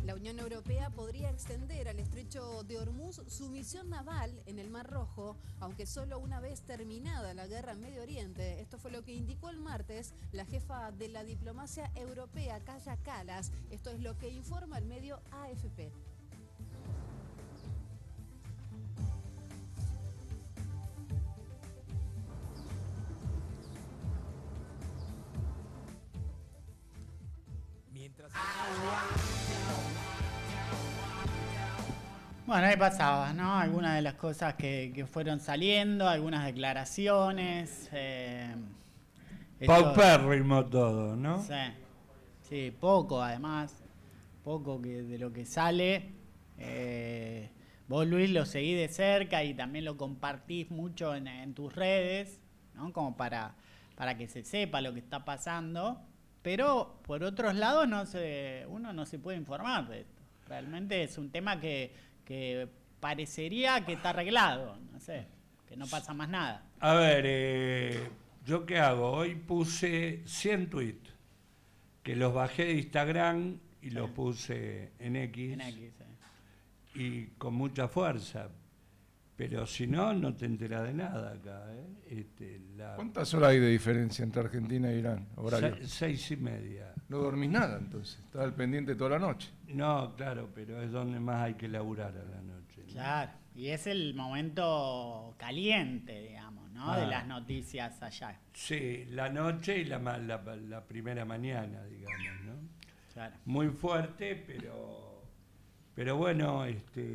La Unión Europea podría extender al estrecho de Hormuz su misión naval en el Mar Rojo, aunque solo una vez terminada la guerra en Medio Oriente. Esto fue lo que indicó el martes la jefa de la diplomacia europea, Kaja Kallas. Esto es lo que informa el medio AFP. Bueno, ahí pasaba, ¿no? Algunas de las cosas que fueron saliendo, algunas declaraciones. Paupérrimo todo, ¿no? Sí, sí, poco además, poco de lo que sale. Vos, Luis, lo seguís de cerca y también lo compartís mucho en tus redes, ¿no? Como para que se sepa lo que está pasando. Pero por otros lados uno no se puede informar de esto. Realmente es un tema que parecería que está arreglado, no sé, que no pasa más nada. A ver, ¿yo qué hago? Hoy puse 100 tweets, que los bajé de Instagram y los puse en X, y con mucha fuerza. Pero si no, no te enteras de nada acá. ¿Cuántas horas hay de diferencia entre Argentina e Irán? 6:30. No dormís nada, entonces. Estás al pendiente toda la noche. No, claro, pero es donde más hay que laburar a la noche, ¿no? Claro, y es el momento caliente, digamos, ¿no? De las noticias allá. Sí, la noche y la primera mañana, digamos, ¿no? Claro. Muy fuerte, pero bueno,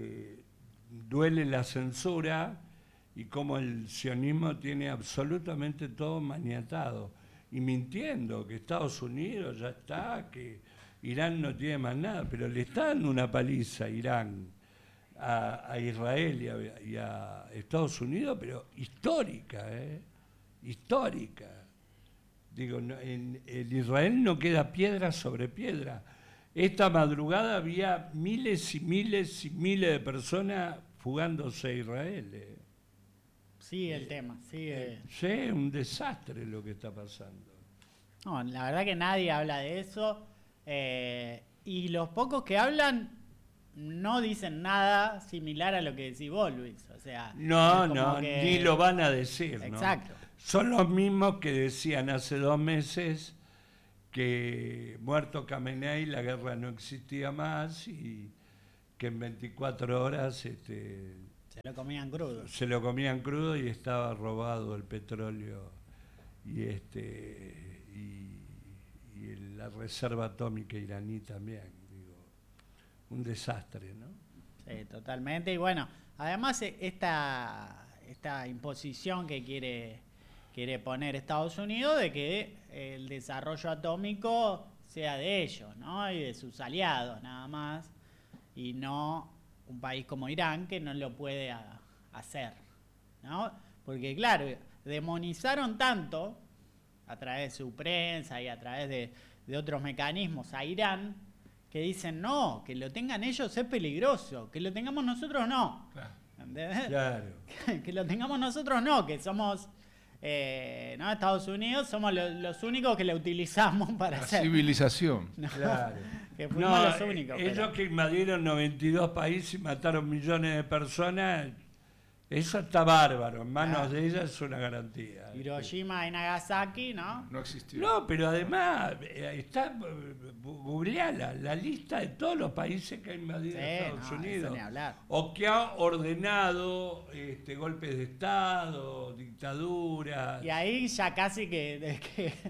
duele la censura y como el sionismo tiene absolutamente todo maniatado y mintiendo que Estados Unidos ya está, que Irán no tiene más nada, pero le está dando una paliza a Irán, a Israel y a Estados Unidos, pero histórica, histórica. Digo, en Israel no queda piedra sobre piedra. Esta madrugada había miles y miles y miles de personas fugándose a Israel. Sigue el tema, sigue. Sí, un desastre lo que está pasando. No, la verdad que nadie habla de eso. Y los pocos que hablan no dicen nada similar a lo que decís vos, Luis. O sea, ni lo van a decir. Exacto. ¿No? Son los mismos que decían hace 2 meses que muerto Khamenei la guerra no existía más y que en 24 horas se lo comían crudo. Se lo comían crudo y estaba robado el petróleo y la reserva atómica iraní también. Digo, un desastre, ¿no? Sí, totalmente. Y bueno, además esta imposición que quiere poner Estados Unidos de que el desarrollo atómico sea de ellos, ¿no? Y de sus aliados nada más, y no un país como Irán que no lo puede hacer, ¿no? Porque claro, demonizaron tanto a través de su prensa y a través de otros mecanismos a Irán, que dicen no, que lo tengan ellos es peligroso, que lo tengamos nosotros no. Claro. ¿Entendés? Claro. Que lo tengamos nosotros no, que somos ¿no? Estados Unidos somos los únicos que la utilizamos para hacer. Civilización. No, Claro. que fuimos los únicos. Ellos que invadieron 92 países y mataron millones de personas, eso está bárbaro, en manos de ellas es una garantía. Hiroshima y Nagasaki, ¿no? No existió. No, pero además está googleala la lista de todos los países que ha invadido Estados Unidos ni hablar. o que ha ordenado golpes de Estado, dictaduras. Y ahí ya casi que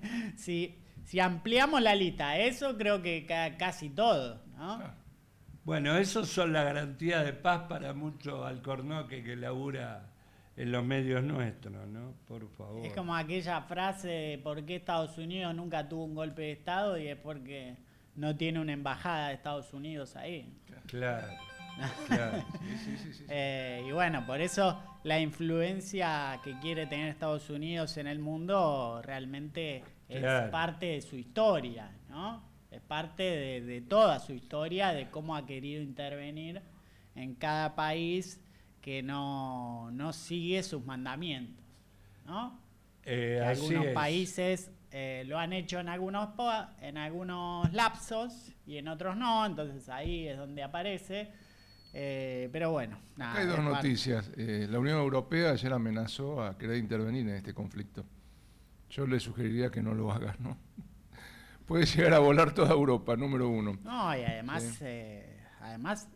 si ampliamos la lista, eso creo que casi todo, ¿no? Bueno, eso son las garantías de paz para mucho alcornoque que labura en los medios nuestros, ¿no? Por favor. Es como aquella frase de por qué Estados Unidos nunca tuvo un golpe de Estado y es porque no tiene una embajada de Estados Unidos ahí. Claro, claro. Sí. Y bueno, por eso la influencia que quiere tener Estados Unidos en el mundo realmente es parte de su historia, ¿no? Es parte de toda su historia, de cómo ha querido intervenir en cada país que no sigue sus mandamientos, ¿no? Algunos países lo han hecho en algunos lapsos y en otros no, entonces ahí es donde aparece. Pero bueno, nada. Acá hay dos noticias. La Unión Europea ayer amenazó a querer intervenir en este conflicto. Yo le sugeriría que no lo haga, ¿no? Puede llegar a volar toda Europa, número uno. No, y además, Sí. además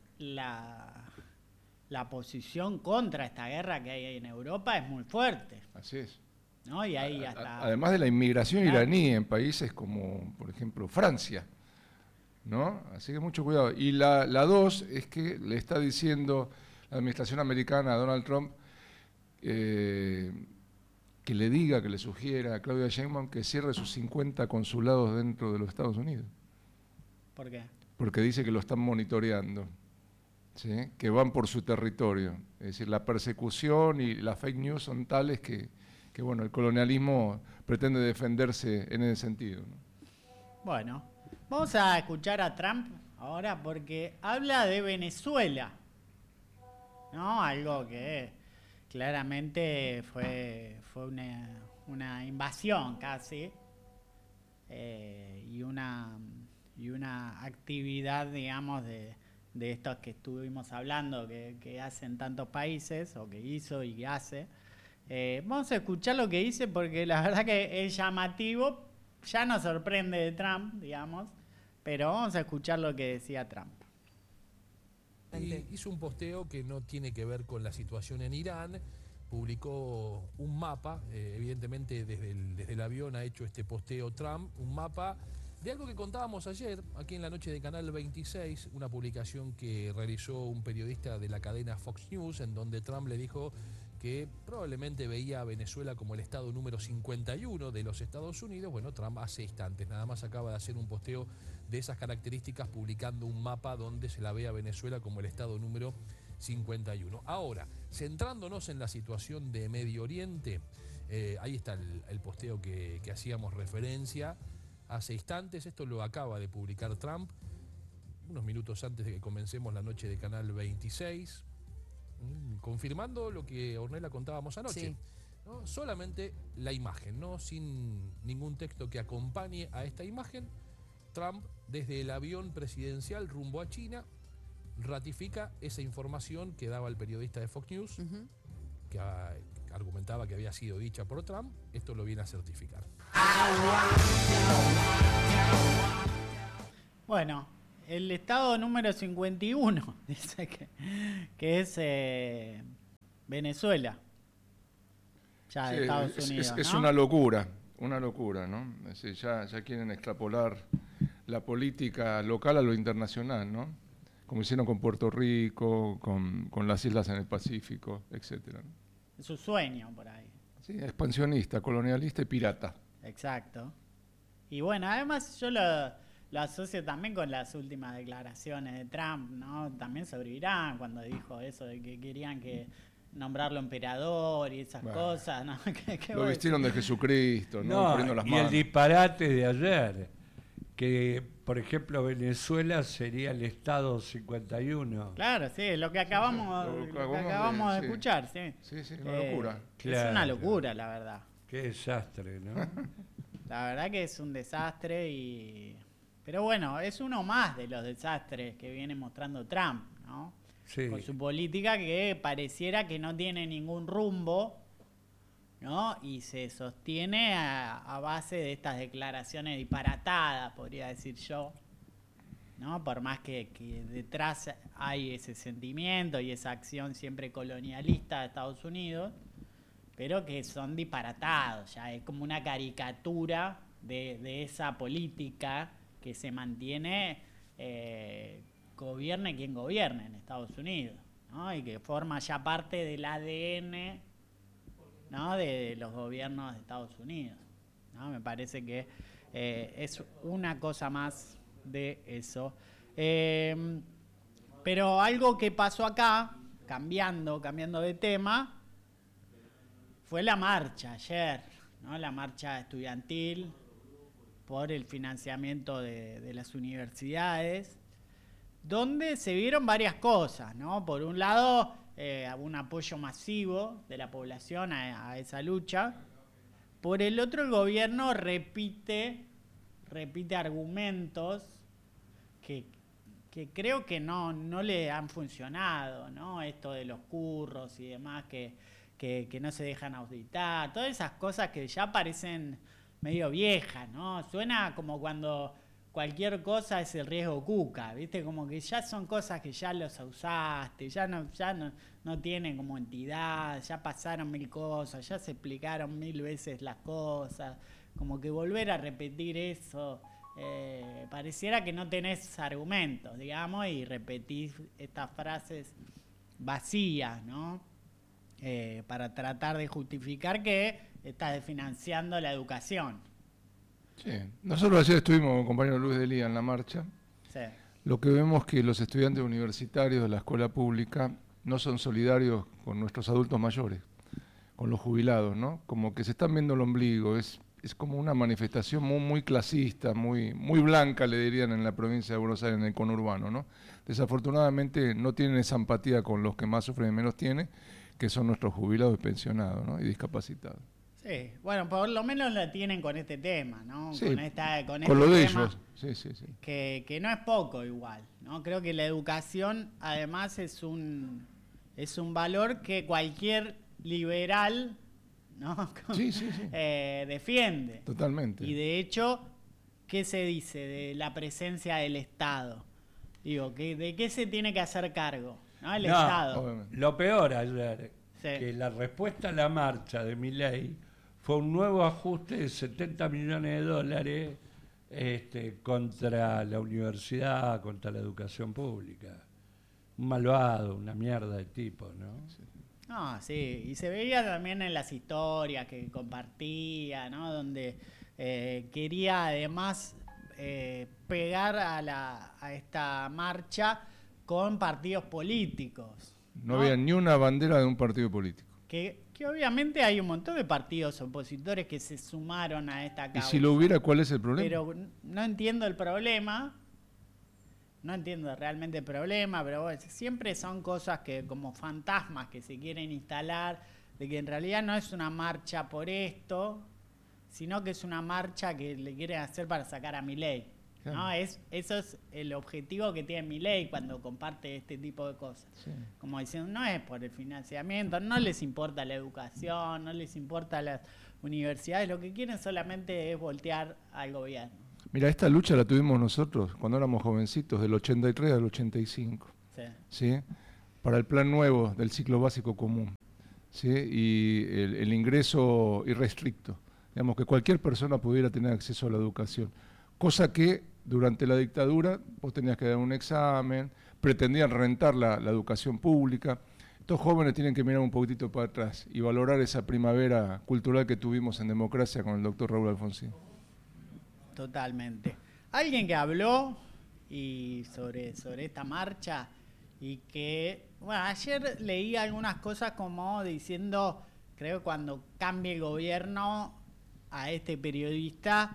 la posición contra esta guerra que hay en Europa es muy fuerte, Así es. ¿no? Y ahí hasta... Además de la inmigración Claro. iraní en países como, por ejemplo, Francia, ¿no? Así que mucho cuidado. Y la dos es que le está diciendo la administración americana a Donald Trump que le diga, que le sugiera a Claudia Sheinbaum que cierre sus 50 consulados dentro de los Estados Unidos. ¿Por qué? Porque dice que lo están monitoreando, ¿sí? Que van por su territorio. Es decir, la persecución y la fake news son tales que bueno, el colonialismo pretende defenderse en ese sentido, ¿no? Bueno, vamos a escuchar a Trump ahora porque habla de Venezuela, ¿no? Algo que claramente fue una invasión casi, y una actividad, digamos, de estos que estuvimos hablando, que hacen tantos países, o que hizo y que hace. Vamos a escuchar lo que dice porque la verdad que es llamativo, ya nos sorprende de Trump, digamos, pero vamos a escuchar lo que decía Trump. Y hizo un posteo que no tiene que ver con la situación en Irán, publicó un mapa, evidentemente desde el avión ha hecho este posteo Trump, un mapa de algo que contábamos ayer, aquí en la noche de Canal 26, una publicación que realizó un periodista de la cadena Fox News, en donde Trump le dijo que probablemente veía a Venezuela como el estado número 51 de los Estados Unidos. Bueno, Trump hace instantes nada más acaba de hacer un posteo de esas características, publicando un mapa donde se la ve a Venezuela como el estado número 51. Ahora, centrándonos en la situación de Medio Oriente, ahí está el posteo que hacíamos referencia hace instantes. Esto lo acaba de publicar Trump unos minutos antes de que comencemos la noche de Canal 26, confirmando lo que Ornella contábamos anoche. Sí. ¿No? Solamente la imagen, ¿no? Sin ningún texto que acompañe a esta imagen. Trump, desde el avión presidencial rumbo a China, ratifica esa información que daba el periodista de Fox News, que argumentaba que había sido dicha por Trump. Esto lo viene a certificar. Bueno, el estado número 51 dice que es Venezuela, ya de Sí, Estados Unidos, es ¿no? una locura, ¿no? Es decir, ya quieren extrapolar la política local a lo internacional, ¿no? Como hicieron con Puerto Rico, con las islas en el Pacífico, etcétera, ¿no? Es su sueño por ahí. Sí, expansionista, colonialista y pirata. Exacto. Y bueno, además yo lo asocio también con las últimas declaraciones de Trump, ¿no? También sobre Irán, cuando dijo eso de que querían que nombrarlo emperador y esas Bueno. cosas, ¿no? Lo vistieron de Jesucristo, ¿no? Poniendo las y manos. el disparate de ayer, que por ejemplo Venezuela sería el estado 51. Claro, sí, es lo que acabamos, Lo que lo que acabamos acabamos de sí. escuchar, sí. Sí, una locura. Es una Claro. locura, la verdad. Qué desastre, ¿no? La verdad que es un desastre pero bueno, es uno más de los desastres que viene mostrando Trump, ¿no? Sí. Con su política que pareciera que no tiene ningún rumbo, ¿no? Y se sostiene a base de estas declaraciones disparatadas, podría decir yo, ¿no? Por más que detrás hay ese sentimiento y esa acción siempre colonialista de Estados Unidos, pero que son disparatados, ya es como una caricatura de esa política que se mantiene, gobierne quien gobierne en Estados Unidos, ¿no? Y que forma ya parte del ADN, ¿no? de los gobiernos de Estados Unidos, ¿no? Me parece que es una cosa más de eso. Pero algo que pasó acá, cambiando de tema, fue la marcha ayer, ¿no? La marcha estudiantil por el financiamiento de las universidades, donde se vieron varias cosas, ¿no? Por un lado, un apoyo masivo de la población a esa lucha. Por el otro, el gobierno repite argumentos que creo que no le han funcionado, ¿no? Esto de los curros y demás que no se dejan auditar, todas esas cosas que ya parecen medio viejas, ¿no? Suena como cuando cualquier cosa es el riesgo Cuca, ¿viste? Como que ya son cosas que ya los usaste, ya no tienen como entidad, ya pasaron 1000 cosas, ya se explicaron 1000 veces las cosas, como que volver a repetir eso, pareciera que no tenés argumentos, digamos, y repetís estas frases vacías, ¿no? Para tratar de justificar que estás desfinanciando la educación. Sí. Nosotros ayer estuvimos con el compañero Luis Delía en la marcha. Sí. Lo que vemos es que los estudiantes universitarios de la escuela pública no son solidarios con nuestros adultos mayores, con los jubilados, ¿no? Como que se están viendo el ombligo, es como una manifestación muy clasista, muy blanca, le dirían en la provincia de Buenos Aires, en el conurbano, ¿no? Desafortunadamente no tienen esa empatía con los que más sufren y menos tienen, que son nuestros jubilados y pensionados, ¿no? Y discapacitados. Sí, bueno, por lo menos la tienen con este tema, ¿no? Sí, con con lo de tema ellos, sí. que no es poco igual, ¿no? Creo que la educación además es un valor que cualquier liberal, ¿no? Sí. Defiende. Totalmente. Y de hecho, ¿qué se dice de la presencia del Estado? Digo, ¿de qué se tiene que hacer cargo? ¿No? El Estado. Obviamente. Lo peor ayer, Sí. que la respuesta a la marcha de Milei fue un nuevo ajuste de $70 millones contra la universidad, contra la educación pública. Un malvado, una mierda de tipo, ¿no? Sí. No, sí, y se veía también en las historias que compartía, ¿no? Donde quería además pegar a esta marcha con partidos políticos. No había ni una bandera de un partido político. Que obviamente hay un montón de partidos opositores que se sumaron a esta causa. Y si lo hubiera, ¿cuál es el problema? Pero no entiendo el problema. No entiendo realmente el problema, pero bueno, siempre son cosas que como fantasmas que se quieren instalar, de que en realidad no es una marcha por esto, sino que es una marcha que le quieren hacer para sacar a Milei. Claro. ¿No? Eso es el objetivo que tiene Milei cuando comparte este tipo de cosas. Sí. Como diciendo, no es por el financiamiento, no les importa la educación, no les importa las universidades, lo que quieren solamente es voltear al gobierno. Mira, esta lucha la tuvimos nosotros cuando éramos jovencitos, del 83 al 85, Sí. ¿sí? Para el plan nuevo del ciclo básico común, ¿sí? Y el ingreso irrestricto, digamos, que cualquier persona pudiera tener acceso a la educación, cosa que durante la dictadura vos tenías que dar un examen, pretendían rentar la educación pública. Estos jóvenes tienen que mirar un poquitito para atrás y valorar esa primavera cultural que tuvimos en democracia con el doctor Raúl Alfonsín. Totalmente. Alguien que habló y sobre esta marcha y que, bueno, ayer leí algunas cosas como diciendo, creo que cuando cambie el gobierno a este periodista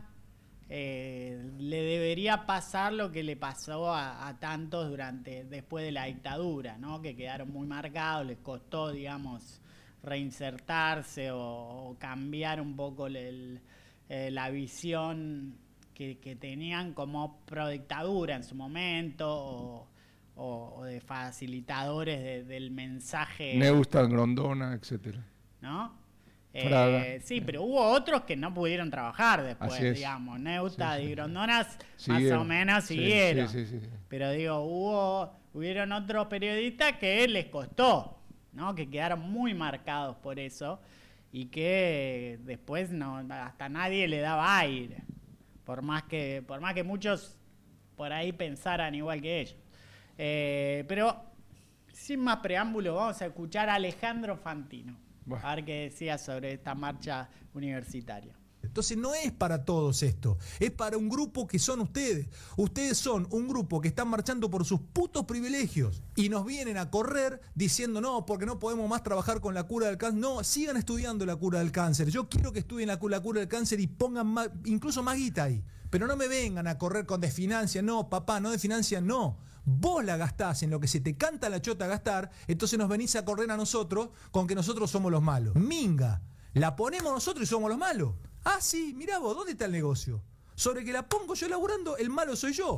le debería pasar lo que le pasó a tantos después de la dictadura, ¿no? Que quedaron muy marcados, les costó, digamos, reinsertarse o cambiar un poco la visión que tenían como pro-dictadura en su momento o de facilitadores del mensaje. Neustadt, Grondona, etcétera. ¿No? Fraga. Sí, pero hubo otros que no pudieron trabajar después, Así es. digamos. Neustadt Sí, sí. y Grondonas Siguieron. más o menos Sí, siguieron. sí. Pero digo, hubieron otros periodistas que les costó, ¿no? Que quedaron muy marcados por eso y que después hasta nadie le daba aire. Por más que muchos por ahí pensaran igual que ellos. Pero sin más preámbulo, vamos a escuchar a Alejandro Fantino. Bueno. A ver qué decía sobre esta marcha universitaria. Entonces no es para todos esto, es para un grupo que son ustedes. Ustedes son un grupo que están marchando por sus putos privilegios y nos vienen a correr diciendo no, porque no podemos más trabajar con la cura del cáncer. No, sigan estudiando la cura del cáncer. Yo quiero que estudien la cura del cáncer y pongan más, incluso más guita ahí. Pero no me vengan a correr con desfinancia. No, papá, no desfinancia, no. Vos la gastás en lo que se te canta la chota gastar, entonces nos venís a correr a nosotros con que nosotros somos los malos. Minga, la ponemos nosotros y somos los malos. Ah, sí, mirá vos, ¿dónde está el negocio? Sobre que la pongo yo laburando, el malo soy yo.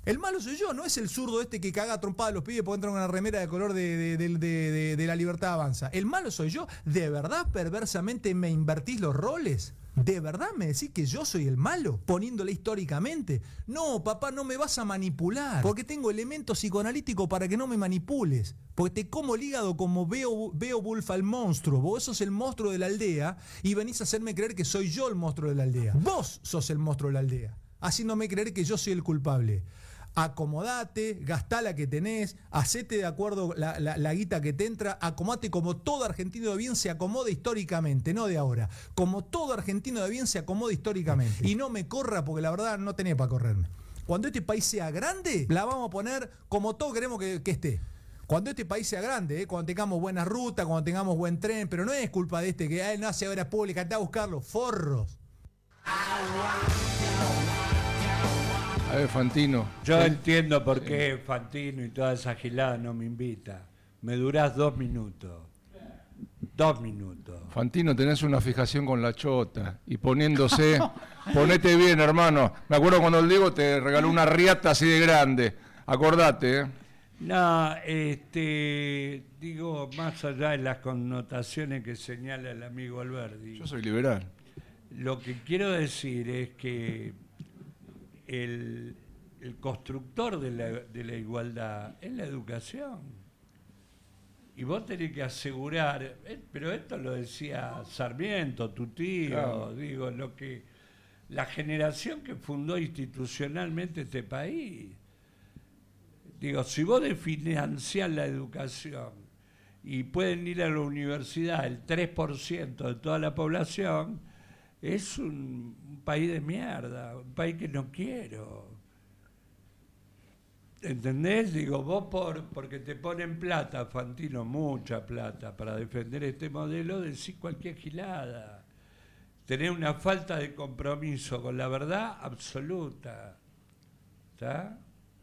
El malo soy yo, no es el zurdo este que caga trompada a los pibes porque entra en una remera de color de La Libertad Avanza. El malo soy yo. ¿De verdad perversamente me invertís los roles? ¿De verdad me decís que yo soy el malo? Poniéndole históricamente. No, papá, no me vas a manipular. Porque tengo elementos psicoanalíticos para que no me manipules. Porque te como el hígado como Beowulf al monstruo. Vos sos el monstruo de la aldea y venís a hacerme creer que soy yo el monstruo de la aldea. Vos sos el monstruo de la aldea, haciéndome creer que yo soy el culpable. Acomodate, gastá la que tenés, hacete de acuerdo la guita que te entra, acomodate como todo argentino de bien se acomoda históricamente, no de ahora. Como todo argentino de bien se acomoda históricamente. Y no me corra porque la verdad no tenés para correrme. Cuando este país sea grande, la vamos a poner como todos queremos que esté. Cuando este país sea grande, cuando tengamos buenas rutas, cuando tengamos buen tren, pero no es culpa de este que no hace obras públicas, anda a buscarlo, forros. A ver, Fantino. Yo entiendo por qué Fantino y toda esa gilada no me invita. Me durás 2 minutos. 2 minutos. Fantino, tenés una fijación con la chota y poniéndose, ponete bien, hermano. Me acuerdo cuando el Diego te regaló una riata así de grande. Acordate, ¿eh? No, digo, más allá de las connotaciones que señala el amigo Alberdi. Yo soy liberal. Lo que quiero decir es que el constructor de la igualdad es la educación. Y vos tenés que asegurar, pero esto lo decía Sarmiento, tu tío, claro. Digo, la generación que fundó institucionalmente este país. Digo, si vos desfinanciás la educación y pueden ir a la universidad el 3% de toda la población, es un país de mierda, un país que no quiero. ¿Entendés? Digo, vos porque te ponen plata, Fantino, mucha plata, para defender este modelo, decís cualquier gilada. Tenés una falta de compromiso con la verdad absoluta. ¿Está?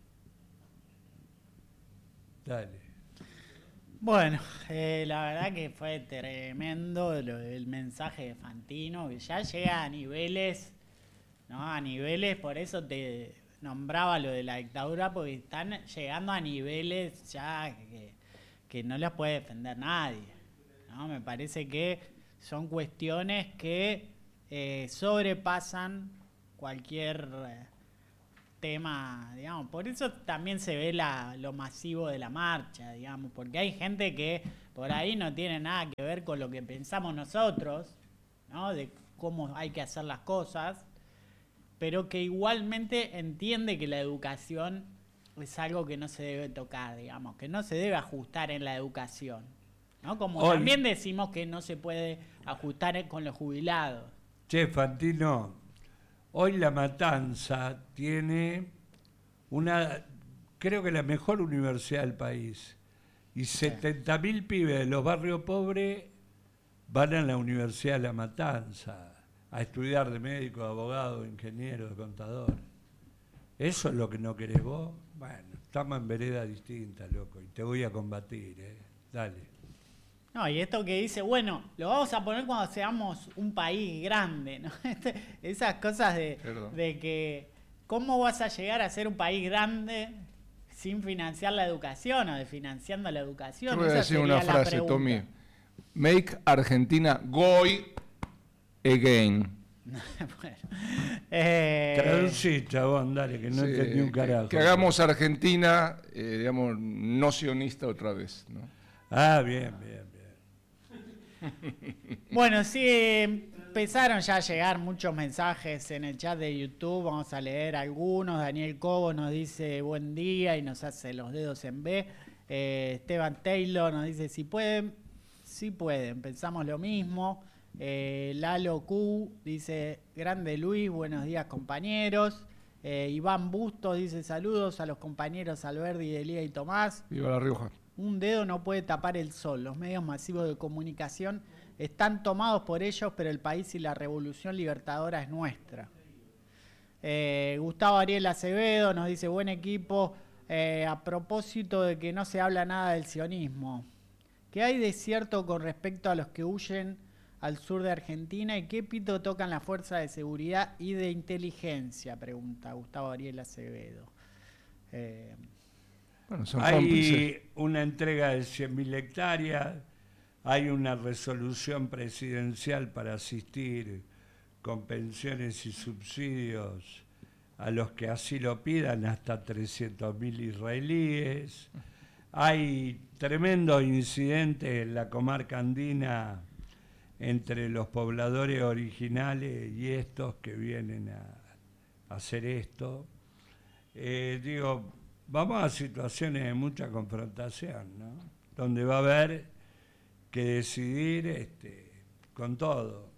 Dale. Bueno, la verdad que fue tremendo el mensaje de Fantino, que ya llega a niveles, ¿no? A niveles, por eso te nombraba lo de la dictadura, porque están llegando a niveles ya que no las puede defender nadie, ¿no? Me parece que son cuestiones que sobrepasan cualquier tema, digamos. Por eso también se ve lo masivo de la marcha, digamos, porque hay gente que por ahí no tiene nada que ver con lo que pensamos nosotros, ¿no? De cómo hay que hacer las cosas, pero que igualmente entiende que la educación es algo que no se debe tocar, digamos, que no se debe ajustar en la educación, ¿no? Como también decimos que no se puede ajustar con los jubilados. Che, Fantino, hoy La Matanza tiene creo que la mejor universidad del país. Y 70.000 pibes de los barrios pobres van a la Universidad de La Matanza a estudiar de médico, de abogado, de ingeniero, de contador. ¿Eso es lo que no querés vos? Bueno, estamos en veredas distintas, loco, y te voy a combatir, ¿eh? Dale. No, y esto que dice, bueno, lo vamos a poner cuando seamos un país grande, ¿no? Esas cosas de que, ¿cómo vas a llegar a ser un país grande sin financiar la educación o desfinanciando la educación? Yo voy a decir una frase, Tommy. Make Argentina Goy Again. Bueno, Traducí, chabón, dale, que no entendí un carajo. Que hagamos Argentina, digamos, no sionista otra vez, ¿no? Ah, bien. Bueno, sí, empezaron ya a llegar muchos mensajes en el chat de YouTube, vamos a leer algunos. Daniel Cobo nos dice buen día y nos hace los dedos en B. Esteban Taylor nos dice si pueden, sí pueden, pensamos lo mismo. Lalo Q dice grande Luis, buenos días compañeros. Iván Bustos dice saludos a los compañeros Alberdi, Elía y Tomás. Viva La Rioja. Un dedo no puede tapar el sol. Los medios masivos de comunicación están tomados por ellos, pero el país y la revolución libertadora es nuestra. Gustavo Ariel Acevedo nos dice, buen equipo, a propósito de que no se habla nada del sionismo. ¿Qué hay de cierto con respecto a los que huyen al sur de Argentina y qué pito tocan las fuerzas de seguridad y de inteligencia? Pregunta Gustavo Ariel Acevedo. Bueno, son Hay cómplices. una entrega de 100.000 hectáreas, hay una resolución presidencial para asistir con pensiones y subsidios a los que así lo pidan, hasta 300.000 israelíes. Hay tremendo incidente en la comarca andina entre los pobladores originales y estos que vienen a hacer esto. Digo, vamos a situaciones de mucha confrontación, ¿no? Donde va a haber que decidir con todo.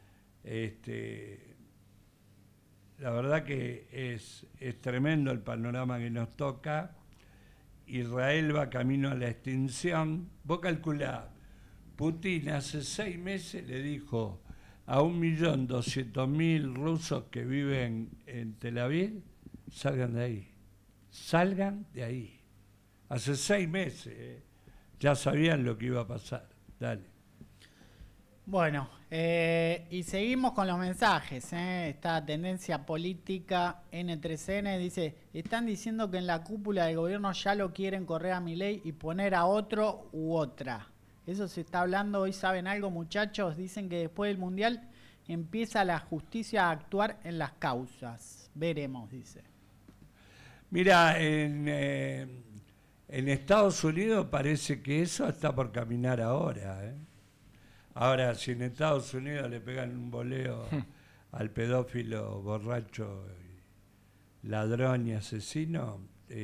La verdad que es tremendo el panorama que nos toca. Israel va camino a la extinción. Vos calculá, Putin hace 6 meses le dijo a 1.200.000 rusos que viven en Tel Aviv, salgan de ahí. Salgan de ahí. Hace 6 meses ya sabían lo que iba a pasar. Dale. Bueno, y seguimos con los mensajes. Esta tendencia política N3N dice, están diciendo que en la cúpula del gobierno ya lo quieren correr a Milei y poner a otro u otra. Eso se está hablando hoy. ¿Saben algo, muchachos? Dicen que después del Mundial empieza la justicia a actuar en las causas. Veremos, dice. Mira, en Estados Unidos parece que eso está por caminar ahora. Ahora, si en Estados Unidos le pegan un boleo al pedófilo borracho, ladrón y asesino,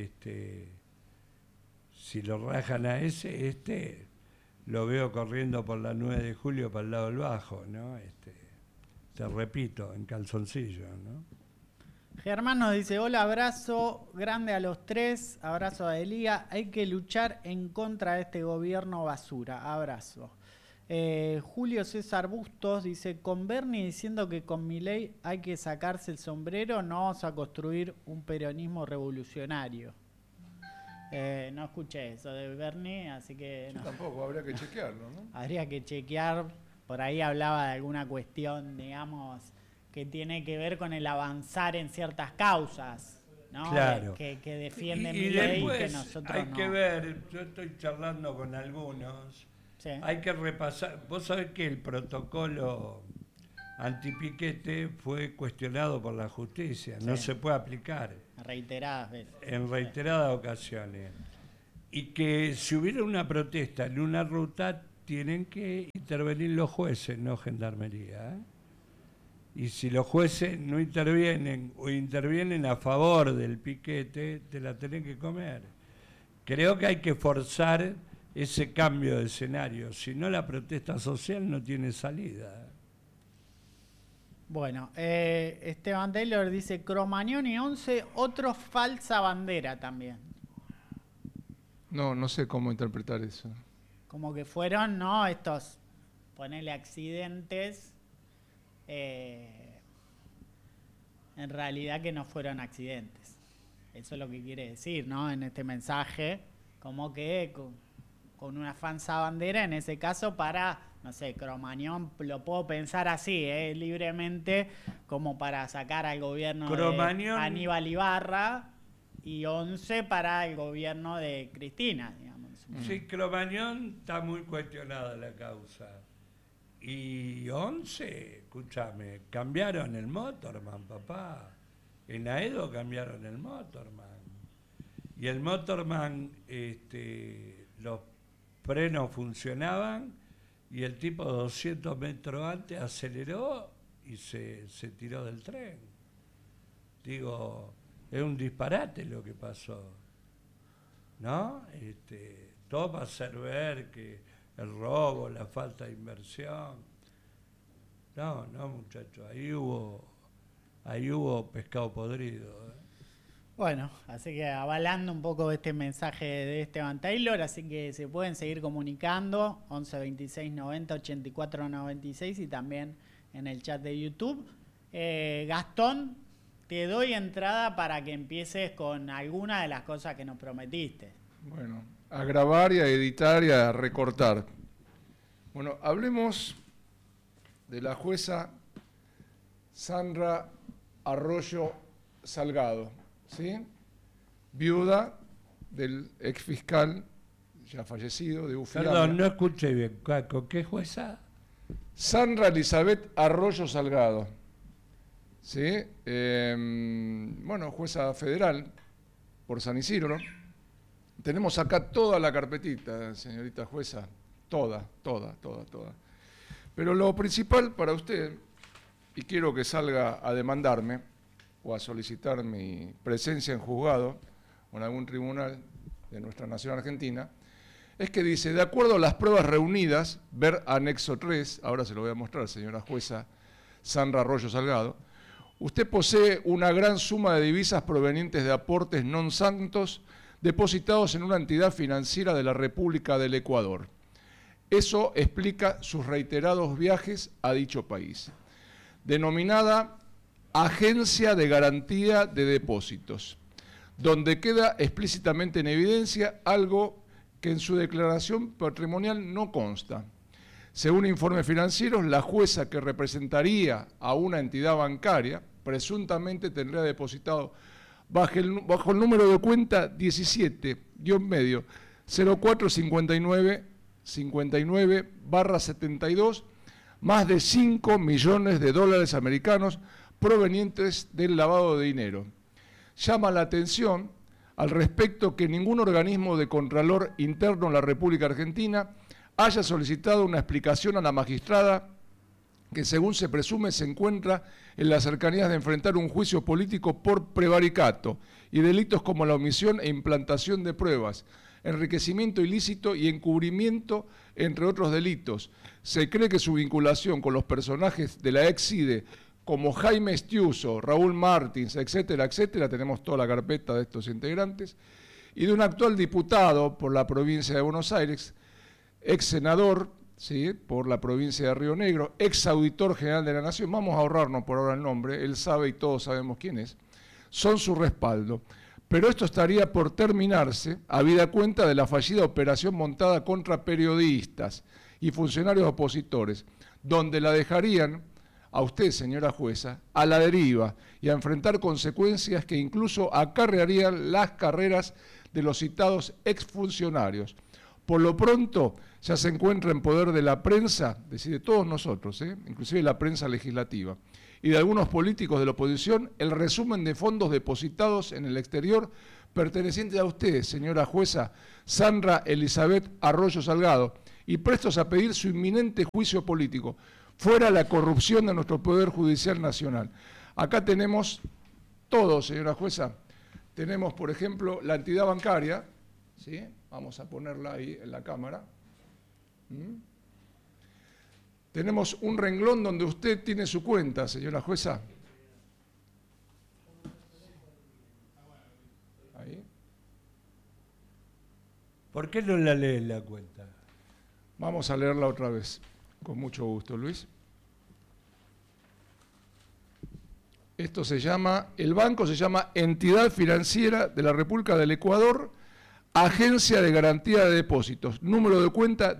si lo rajan a ese, lo veo corriendo por la 9 de julio para el lado del Bajo, ¿no? Te repito, en calzoncillo, ¿no? Germán nos dice, hola, abrazo grande a los tres, abrazo a Elía, hay que luchar en contra de este gobierno basura, abrazo. Julio César Bustos dice, con Bernie diciendo que con Milei hay que sacarse el sombrero, no vamos a construir un peronismo revolucionario. No escuché eso de Bernie, así que Yo no. tampoco, habría que chequearlo, ¿no? Habría que chequear, por ahí hablaba de alguna cuestión, digamos, que tiene que ver con el avanzar en ciertas causas, ¿no? Claro. Que defiende Y Milei y después que nosotros hay no. que ver, yo estoy charlando con algunos, Sí. hay que repasar. Vos sabés que el protocolo antipiquete fue cuestionado por la justicia, no Sí. se puede aplicar Reiteradas veces. en reiteradas ocasiones. Y que si hubiera una protesta en una ruta, tienen que intervenir los jueces, no gendarmería, ¿eh? Y si los jueces no intervienen o intervienen a favor del piquete, te la tenés que comer. Creo que hay que forzar ese cambio de escenario, si no la protesta social no tiene salida. Bueno, Esteban Taylor dice, Cromañón y 11, otro falsa bandera también. No sé cómo interpretar eso. Como que fueron, ¿no? Estos, ponele accidentes, en realidad que no fueron accidentes. Eso es lo que quiere decir, ¿no? En este mensaje, como que con una falsa bandera, en ese caso para, no sé, Cromañón, lo puedo pensar así, libremente, como para sacar al gobierno Cromañón, de Aníbal Ibarra, y 11 para el gobierno de Cristina, digamos. Sí, Cromañón está muy cuestionada la causa. Y 11, escúchame, cambiaron el Motorman, papá. En Aedo cambiaron el Motorman. Y el Motorman, los frenos funcionaban y el tipo 200 metros antes aceleró y se tiró del tren. Digo, es un disparate lo que pasó, ¿no? Todo para hacer ver que el robo, la falta de inversión. No, muchachos, ahí hubo pescado podrido, ¿eh? Bueno, así que avalando un poco este mensaje de Esteban Taylor, así que se pueden seguir comunicando 11 26 90 84 96 y también en el chat de YouTube. Gastón, te doy entrada para que empieces con alguna de las cosas que nos prometiste. Bueno, a grabar y a editar y a recortar. Bueno, hablemos de la jueza Sandra Arroyo Salgado, ¿sí? viuda del ex fiscal ya fallecido de Ufiamia. Perdón, no escuché bien. ¿Con qué jueza? Sandra Elizabeth Arroyo Salgado. ¿Sí? Bueno, jueza federal por San Isidro. Tenemos acá toda la carpetita, señorita jueza. Toda. Pero lo principal para usted, y quiero que salga a demandarme o a solicitar mi presencia en juzgado o en algún tribunal de nuestra nación argentina, es que dice, de acuerdo a las pruebas reunidas, ver anexo 3, ahora se lo voy a mostrar, señora jueza Sandra Arroyo Salgado, usted posee una gran suma de divisas provenientes de aportes non santos depositados en una entidad financiera de la República del Ecuador. Eso explica sus reiterados viajes a dicho país, denominada Agencia de Garantía de Depósitos, donde queda explícitamente en evidencia algo que en su declaración patrimonial no consta. Según informes financieros, la jueza que representaría a una entidad bancaria presuntamente tendría depositado bajo el número de cuenta 17-0459-59/72 más de 5 millones de dólares americanos provenientes del lavado de dinero. Llama la atención al respecto que ningún organismo de contralor interno en la República Argentina haya solicitado una explicación a la magistrada que, según se presume, se encuentra en las cercanías de enfrentar un juicio político por prevaricato y delitos como la omisión e implantación de pruebas, enriquecimiento ilícito y encubrimiento, entre otros delitos. Se cree que su vinculación con los personajes de la ex-CIDE, como Jaime Estiuso, Raúl Martins, etcétera, etcétera, tenemos toda la carpeta de estos integrantes, y de un actual diputado por la provincia de Buenos Aires, ex senador, ¿sí?, por la provincia de Río Negro, ex auditor general de la Nación, vamos a ahorrarnos por ahora el nombre, él sabe y todos sabemos quién es, son su respaldo. Pero esto estaría por terminarse, habida cuenta de la fallida operación montada contra periodistas y funcionarios opositores, donde la dejarían a usted, señora jueza, a la deriva y a enfrentar consecuencias que incluso acarrearían las carreras de los citados exfuncionarios. Por lo pronto, ya se encuentra en poder de la prensa, es decir, de todos nosotros, inclusive la prensa legislativa, y de algunos políticos de la oposición, el resumen de fondos depositados en el exterior pertenecientes a usted, señora jueza Sandra Elizabeth Arroyo Salgado, y prestos a pedir su inminente juicio político, fuera la corrupción de nuestro Poder Judicial Nacional. Acá tenemos todo, señora jueza. Tenemos, por ejemplo, la entidad bancaria, ¿sí? Vamos a ponerla ahí en la cámara. Tenemos un renglón donde usted tiene su cuenta, señora jueza. Ahí. ¿Por qué no la lee la cuenta? Vamos a leerla otra vez. Con mucho gusto, Luis. Esto se llama, el banco se llama Entidad Financiera de la República del Ecuador, Agencia de Garantía de Depósitos, número de cuenta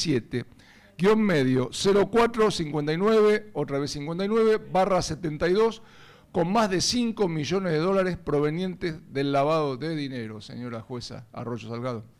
17-0459, otra vez 59/72, con más de 5 millones de dólares provenientes del lavado de dinero, señora jueza Arroyo Salgado.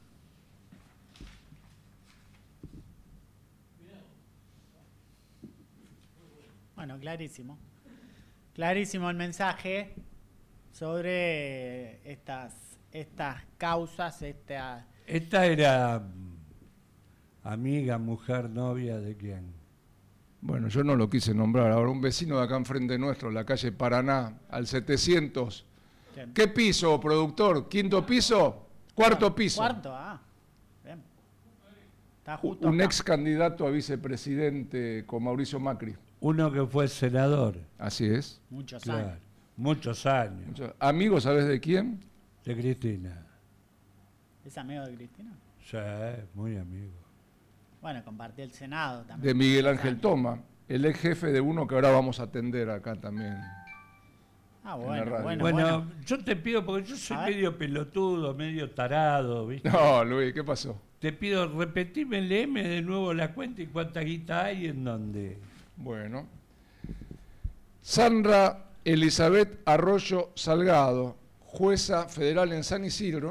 Bueno, clarísimo. Clarísimo el mensaje sobre estas causas, Esta era amiga, mujer, novia de quién. Bueno, yo no lo quise nombrar. Ahora, un vecino de acá enfrente nuestro, la calle Paraná, al 700. ¿Quién? ¿Qué piso, productor? ¿Quinto piso? ¿Cuarto piso? Cuarto, bien. Está justo Un acá. ex candidato a vicepresidente con Mauricio Macri. Uno que fue senador. Así es. Muchos Claro, años. muchos años. Amigo, ¿sabes de quién? De Cristina. ¿Es amigo de Cristina? Sí, muy amigo. Bueno, compartió el Senado también. De Miguel Muchos Ángel años. Toma, el ex jefe de uno que ahora vamos a atender acá también. Ah, en la bueno, radio. bueno. Yo te pido, porque yo soy A ver. medio pelotudo, medio tarado, ¿viste? No, Luis, ¿qué pasó? Te pido, repetime, léeme de nuevo la cuenta y cuánta guita hay en dónde. Bueno. Sandra Elizabeth Arroyo Salgado, jueza federal en San Isidro,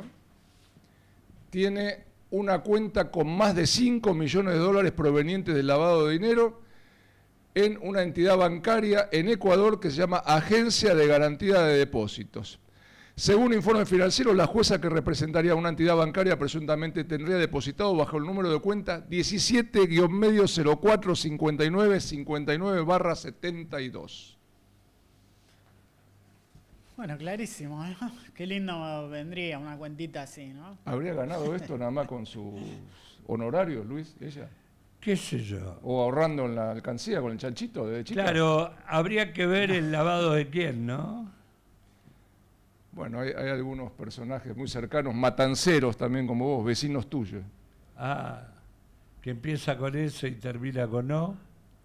tiene una cuenta con más de 5 millones de dólares provenientes del lavado de dinero en una entidad bancaria en Ecuador que se llama Agencia de Garantía de Depósitos. Según informe financiero, la jueza que representaría una entidad bancaria presuntamente tendría depositado bajo el número de cuenta 17-045959/72. Bueno, clarísimo, ¿no? Qué lindo vendría una cuentita así, ¿no? ¿Habría ganado esto nada más con sus honorarios, Luis, ella? ¿Qué sé yo? ¿O ahorrando en la alcancía con el chanchito de chica? Claro, habría que ver el lavado de quién, ¿no? Bueno, hay algunos personajes muy cercanos, matanceros también como vos, vecinos tuyos. Ah, que empieza con S y termina con O.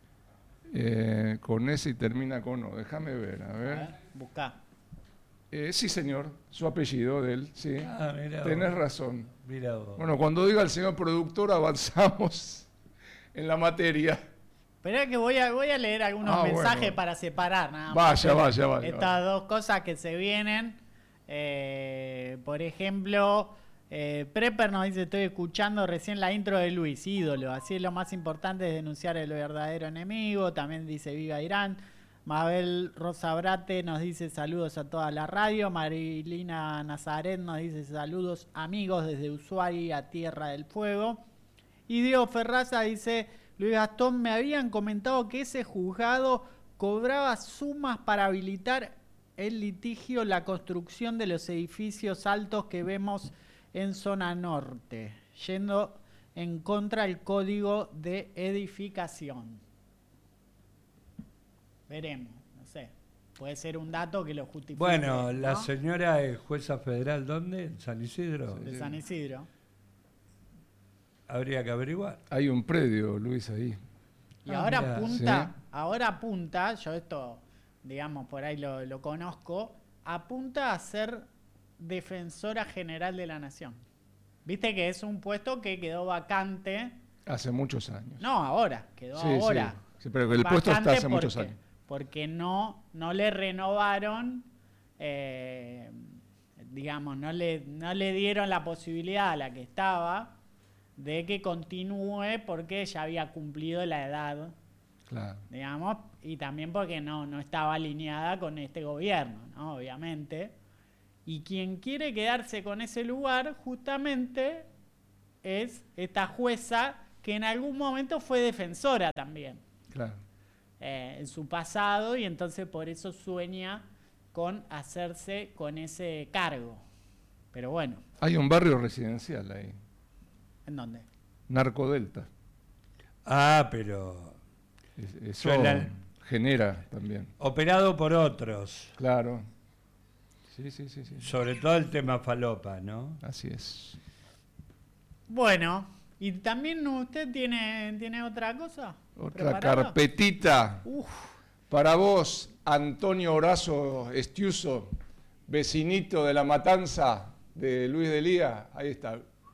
Con S y termina con O. Déjame ver, a A ver. ver, buscá. Sí, señor, su apellido de él, sí. Ah, mirá Tenés vos. razón. Mira vos. Bueno, cuando diga el señor productor avanzamos en la materia. Esperá que voy a leer algunos mensajes bueno. para separar nada más. Vaya. Estas dos cosas que se vienen. Por ejemplo, Prepper nos dice: estoy escuchando recién la intro de Luis, ídolo. Así es, lo más importante es denunciar el verdadero enemigo. También dice: viva Irán. Mabel Rosa Brate nos dice: saludos a toda la radio. Marilina Nazaret nos dice: saludos amigos desde Ushuaia, Tierra del Fuego. Y Diego Ferraza dice: Luis Gastón, me habían comentado que ese juzgado cobraba sumas para habilitar el litigio, la construcción de los edificios altos que vemos en zona norte, yendo en contra del código de edificación. Veremos, no sé. Puede ser un dato que lo justifique. Bueno, la ¿no? señora es jueza federal, ¿dónde? ¿En San Isidro? De San Isidro. Habría que averiguar. Hay un predio, Luis, ahí. Y ahora mirá. apunta, yo esto, digamos, por ahí lo conozco, apunta a ser defensora general de la nación. Viste que es un puesto que quedó vacante. Hace muchos años. No, ahora, quedó Sí, ahora. sí, pero el puesto está Vacante hace muchos años. Porque no le renovaron, digamos, no le dieron la posibilidad a la que estaba de que continúe porque ya había cumplido la edad, Claro. digamos, y también porque no estaba alineada con este gobierno, ¿no? Obviamente. Y quien quiere quedarse con ese lugar justamente es esta jueza que en algún momento fue defensora también. Claro. En su pasado, y entonces por eso sueña con hacerse con ese cargo. Pero bueno, Hay un barrio residencial ahí, ¿en dónde? Narcodelta. Ah, pero Eso Suena- genera también. operado por otros. Claro. Sí. Sobre todo el tema falopa, ¿no? Así es. Bueno, y también usted tiene otra cosa. Otra ¿Preparada? carpetita Uf, para vos, Antonio Horacio Estiuso, vecinito de La Matanza de Luis de Lía. Ahí está.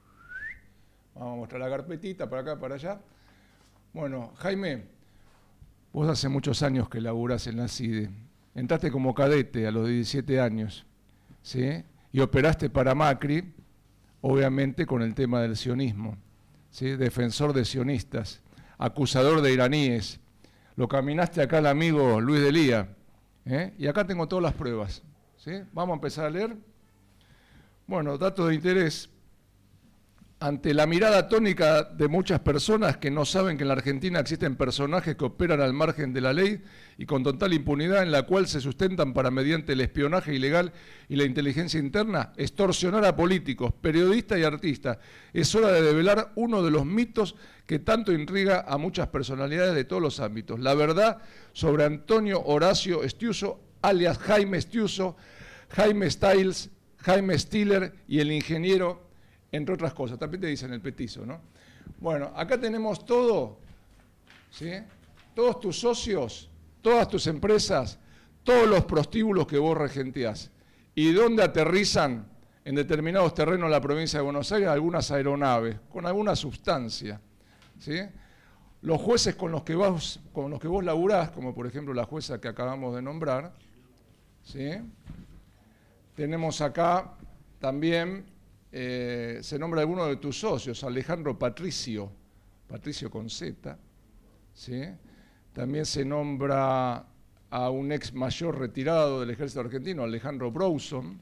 Vamos a mostrar la carpetita para acá, para allá. Bueno, Jaime, vos hace muchos años que laburás en la CIDE. Entraste como cadete a los 17 años, ¿sí? Y operaste para Macri, obviamente con el tema del sionismo, ¿sí? Defensor de sionistas, acusador de iraníes. Lo caminaste acá el amigo Luis de Lía, ¿eh? Y acá tengo todas las pruebas, ¿sí? Vamos a empezar a leer. Bueno, dato de interés. Ante la mirada atónica de muchas personas que no saben que en la Argentina existen personajes que operan al margen de la ley y con total impunidad, en la cual se sustentan para, mediante el espionaje ilegal y la inteligencia interna, extorsionar a políticos, periodistas y artistas, es hora de develar uno de los mitos que tanto intriga a muchas personalidades de todos los ámbitos. La verdad sobre Antonio Horacio Estiuso, alias Jaime Estiuso, Jaime Stiles, Jaime Stiller y el ingeniero, entre otras cosas. También te dicen el petizo, ¿no? Bueno, acá tenemos todo, ¿sí? Todos tus socios, todas tus empresas, todos los prostíbulos que vos regenteás. ¿Y dónde aterrizan en determinados terrenos de la provincia de Buenos Aires algunas aeronaves con alguna sustancia, ¿sí? Los jueces con los que vos laburás, como por ejemplo la jueza que acabamos de nombrar, ¿sí? Tenemos acá también, se nombra alguno de tus socios, Alejandro Patricio con Z, ¿sí? También se nombra a un ex mayor retirado del ejército argentino, Alejandro Brouson.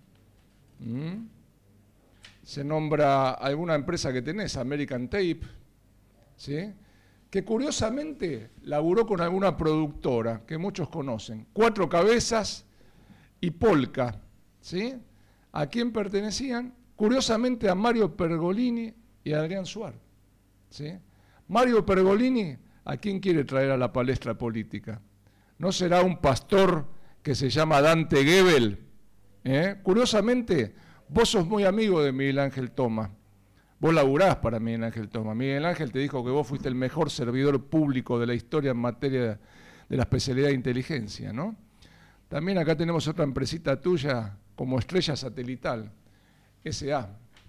Se nombra alguna empresa que tenés, American Tape, ¿sí? Que curiosamente laburó con alguna productora que muchos conocen, Cuatro Cabezas y Polka, ¿sí? ¿A quién pertenecían? Curiosamente a Mario Pergolini y a Adrián Suárez, ¿sí? Mario Pergolini, ¿a quién quiere traer a la palestra política? ¿No será un pastor que se llama Dante Gebel? Curiosamente, vos sos muy amigo de Miguel Ángel Toma. Vos laburás para Miguel Ángel Toma. Miguel Ángel te dijo que vos fuiste el mejor servidor público de la historia en materia de la especialidad de inteligencia, ¿no? También acá tenemos otra empresita tuya como Estrella Satelital, SA.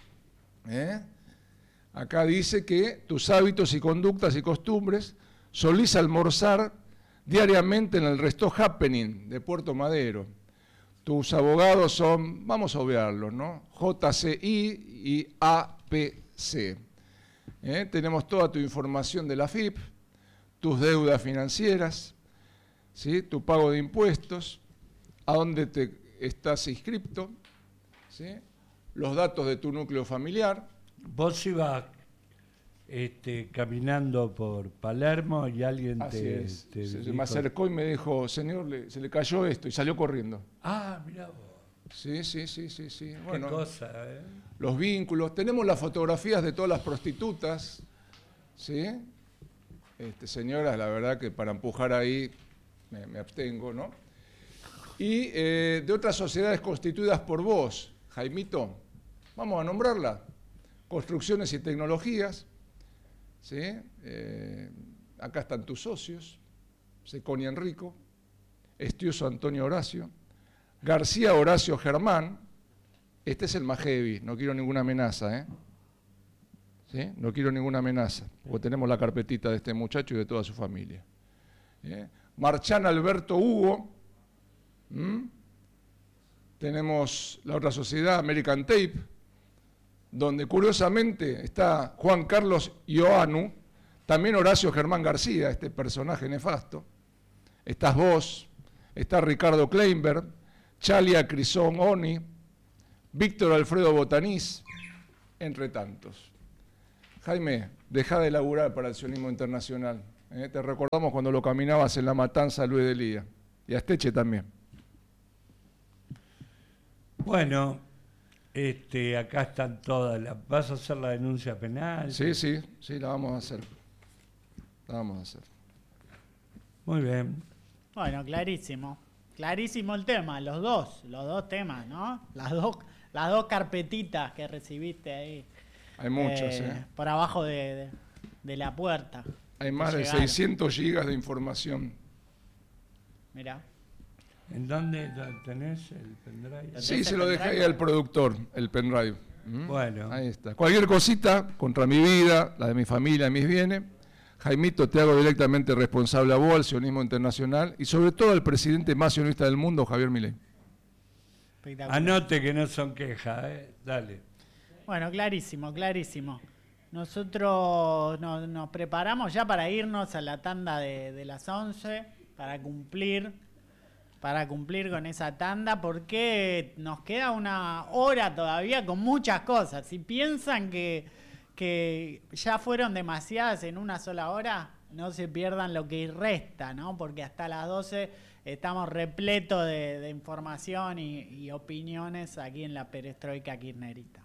Acá dice que tus hábitos y conductas y costumbres solís almorzar diariamente en el Resto Happening de Puerto Madero. Tus abogados son, vamos a obviarlos, ¿no? JCI y APC. Tenemos toda tu información de la FIP, tus deudas financieras, ¿sí? Tu pago de impuestos, a dónde te estás inscripto, ¿sí? Los datos de tu núcleo familiar. Vos ibas caminando por Palermo y alguien te se dijo... me acercó y me dijo, señor, se le cayó esto, y salió corriendo. Ah, mirá vos. Sí. Bueno, qué cosa, los vínculos. Tenemos las fotografías de todas las prostitutas, ¿sí? Señoras, la verdad que para empujar ahí me abstengo, ¿no? Y de otras sociedades constituidas por vos, Jaimito, vamos a nombrarla. Construcciones y Tecnologías, ¿sí? Acá están tus socios, Seconi Enrico, Estiuso Antonio Horacio, García Horacio Germán, este es el más heavy, no quiero ninguna amenaza, ¿sí? No quiero ninguna amenaza, porque tenemos la carpetita de este muchacho y de toda su familia. Marchán Alberto Hugo, tenemos la otra sociedad, American Tape, donde curiosamente está Juan Carlos Ioannu, también Horacio Germán García, este personaje nefasto, estás vos, está Ricardo Kleinberg, Chalia Crisón Oni, Víctor Alfredo Botanís, entre tantos. Jaime, deja de laburar para el sionismo internacional. Te recordamos cuando lo caminabas en la matanza Luis de Lía, y Asteche también. Bueno, acá están todas. ¿Vas a hacer la denuncia penal? Sí, la vamos a hacer. Muy bien. Bueno, clarísimo. Clarísimo el tema, los dos temas, ¿no? Las dos carpetitas que recibiste ahí. Hay muchas, por abajo de la puerta. Hay más de 600 gigas de información. Mirá. ¿En dónde tenés el pendrive? Sí, se lo dejé ahí al productor, el pendrive. Bueno. Ahí está. Cualquier cosita contra mi vida, la de mi familia, mis bienes, Jaimito, te hago directamente responsable a vos, al sionismo internacional y sobre todo al presidente más sionista del mundo, Javier Milei. Anote que no son quejas, dale. Bueno, clarísimo. Nosotros nos preparamos ya para irnos a la tanda de las 11, para cumplir con esa tanda, porque nos queda una hora todavía con muchas cosas. Si piensan que ya fueron demasiadas en una sola hora, no se pierdan lo que resta, ¿no? Porque hasta las 12 estamos repletos de información y opiniones aquí en la perestroika kirchnerista.